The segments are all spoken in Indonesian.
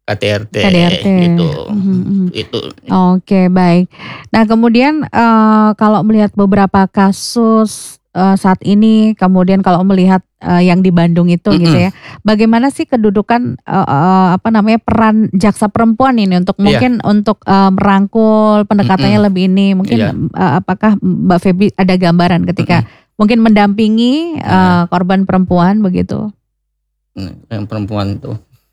KDRT. gitu. Itu. Oke, baik. Nah, kemudian kalau melihat beberapa kasus saat ini, kemudian kalau melihat yang di Bandung itu gitu ya, bagaimana sih kedudukan peran jaksa perempuan ini untuk mungkin untuk merangkul pendekatannya lebih ini, mungkin apakah Mbak Feby ada gambaran ketika mungkin mendampingi korban perempuan begitu? Yang perempuan itu.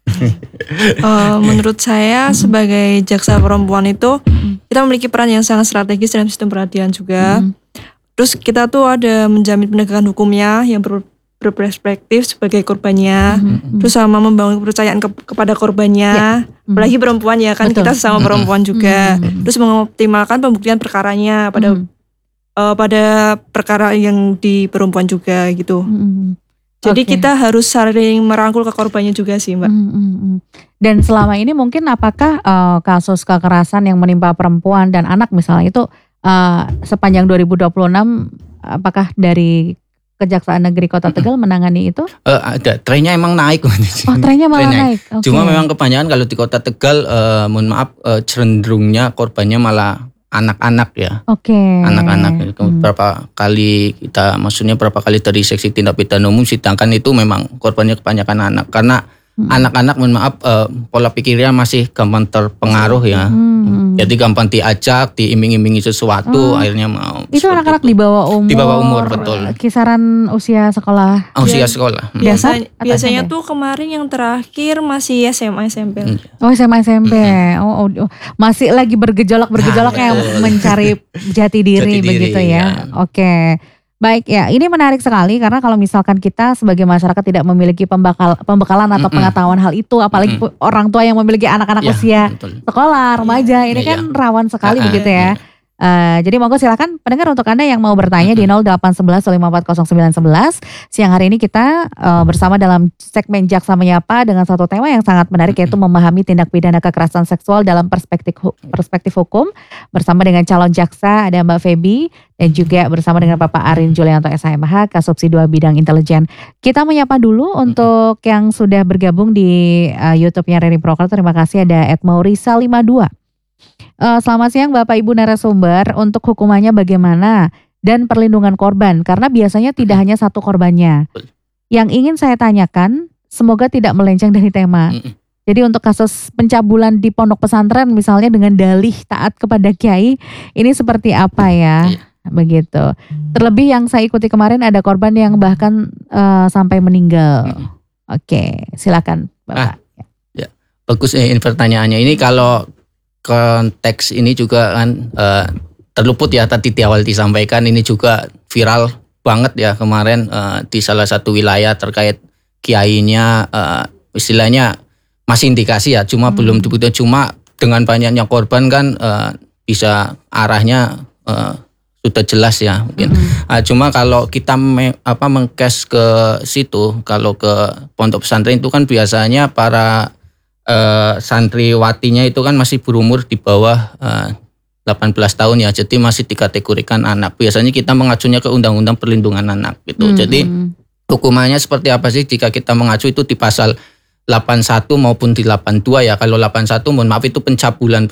Menurut saya sebagai jaksa perempuan itu kita memiliki peran yang sangat strategis dalam sistem peradilan juga. Terus kita tuh ada menjamin penegakan hukumnya yang berperspektif sebagai korbannya, terus sama membangun kepercayaan kepada korbannya, apalagi perempuan ya kan. Betul. Kita sesama perempuan juga, terus mengoptimalkan pembuktian perkaranya pada perkara yang di perempuan juga gitu. Jadi kita harus saling merangkul ke korbannya juga sih, Mbak. Dan selama ini mungkin apakah kasus kekerasan yang menimpa perempuan dan anak misalnya itu sepanjang 2026 apakah dari Kejaksaan Negeri Kota Tegal menangani itu? Ada, trennya emang naik. Trennya malah naik. Okay. Cuma memang kebanyakan kalau di Kota Tegal, mohon maaf, cenderungnya korbannya malah anak-anak ya. Anak-anak itu berapa kali dari seksi tindak pidana umum sidangkan itu memang korbannya kebanyakan anak, karena anak-anak mohon maaf pola pikirnya masih gampang terpengaruh ya. Jadi gampang diajak, diiming-imingi sesuatu, akhirnya mau. Itu anak-anak di bawah umur. Di bawah umur, betul. Kisaran usia sekolah. Sekolah. Biasanya tuh kemarin yang terakhir masih SMA SMP. SMA SMP. Masih lagi bergejolak-bergejolaknya mencari jati diri begitu ya. Oke. Baik ya, ini menarik sekali karena kalau misalkan kita sebagai masyarakat tidak memiliki pembekalan atau pengetahuan hal itu, apalagi orang tua yang memiliki anak-anak usia sekolah, remaja, ini kan rawan sekali begitu ya. Jadi monggo silakan pendengar untuk Anda yang mau bertanya di 0811 5400911. Siang hari ini kita bersama dalam segmen Jaksa Menyapa dengan satu tema yang sangat menarik, yaitu memahami tindak pidana kekerasan seksual dalam perspektif hukum. Bersama dengan calon jaksa ada Mbak Feby dan juga bersama dengan Bapak Arin Julianto SHMH, Kasubsi 2 Bidang Intelijen. Kita menyapa dulu untuk yang sudah bergabung di YouTube-nya Reni Proker. Terima kasih, ada Edmaurisa 52. Selamat siang Bapak Ibu narasumber, untuk hukumannya bagaimana dan perlindungan korban, karena biasanya tidak hanya satu korbannya. Yang ingin saya tanyakan, semoga tidak melenceng dari tema. Jadi untuk kasus pencabulan di pondok pesantren misalnya dengan dalih taat kepada kiai, ini seperti apa ya? Begitu. Terlebih yang saya ikuti kemarin ada korban yang bahkan sampai meninggal. Oke, silakan Bapak. Bagus pertanyaannya. Ini kalau konteks ini juga kan terluput ya tadi di awal disampaikan, ini juga viral banget ya kemarin di salah satu wilayah terkait kiainya, istilahnya masih indikasi ya, cuma belum dibuktikan. Cuma dengan banyaknya korban kan bisa arahnya sudah jelas ya mungkin. Cuma kalau kita mengcase ke situ, kalau ke pondok pesantren itu kan biasanya para santriwatinya itu kan masih berumur di bawah 18 tahun ya, jadi masih dikategorikan anak. Biasanya kita mengacunya ke Undang-Undang Perlindungan Anak gitu. Jadi hukumannya seperti apa sih jika kita mengacu itu di pasal 81 maupun di 82 ya. Kalau 81 mohon maaf itu pencabulan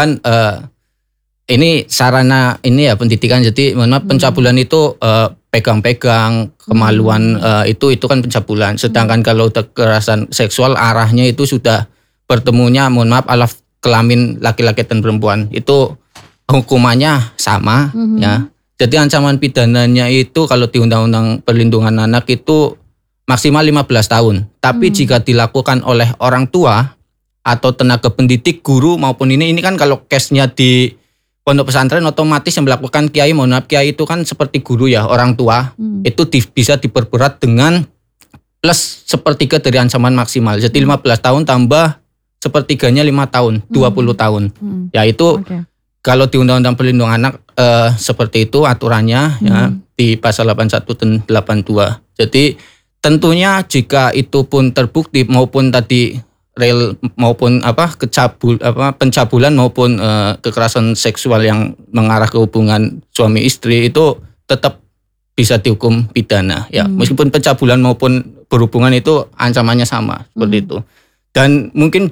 ini sarana ini ya pendidikan. Jadi mohon maaf pencabulan itu pegang-pegang, kemaluan itu kan pencabulan. Sedangkan kalau kekerasan seksual arahnya itu sudah bertemunya mohon maaf alaf kelamin laki-laki dan perempuan, itu hukumannya sama ya. Jadi ancaman pidananya itu kalau di Undang-Undang Perlindungan Anak itu maksimal 15 tahun. Tapi jika dilakukan oleh orang tua atau tenaga pendidik, guru maupun ini kan kalau case-nya di pondok pesantren otomatis yang melakukan kiai, mohon maaf kiai itu kan seperti guru ya, orang tua. Itu bisa diperberat dengan plus sepertiga dari ancaman maksimal. Jadi 15 tahun tambah sepertiganya 5 tahun, 20 tahun. Ya itu kalau di Undang-Undang Perlindungan Anak seperti itu aturannya ya di pasal 81 dan 82. Jadi tentunya jika itu pun terbukti maupun tadi real maupun pencabulan maupun kekerasan seksual yang mengarah ke hubungan suami istri itu tetap bisa dihukum pidana ya. Meskipun pencabulan maupun berhubungan itu ancamannya sama seperti itu. Dan mungkin